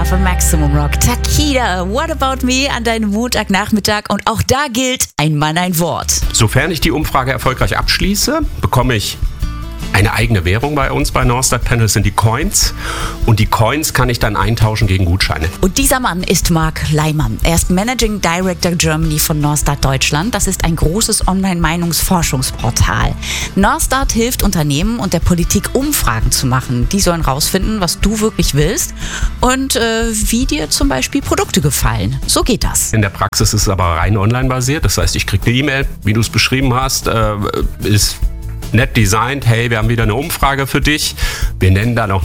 von Maximum Rock. Takida, What About Me an deinem Montagnachmittag. Und auch da gilt, ein Mann, ein Wort. Sofern ich die Umfrage erfolgreich abschließe, bekomme ich eine eigene Währung bei uns bei Northstar Panel, sind die Coins. Und die Coins kann ich dann eintauschen gegen Gutscheine. Und dieser Mann ist Marc Leimann. Er ist Managing Director Germany von Northstar Deutschland. Das ist ein großes Online-Meinungsforschungsportal. Northstar hilft Unternehmen und der Politik, Umfragen zu machen. Die sollen rausfinden, was du wirklich willst und wie dir zum Beispiel Produkte gefallen. So geht das. In der Praxis ist es aber rein online basiert. Das heißt, ich kriege eine E-Mail, wie du es beschrieben hast, ist nett designt. Hey, wir haben wieder eine Umfrage für dich. Wir nennen dann auch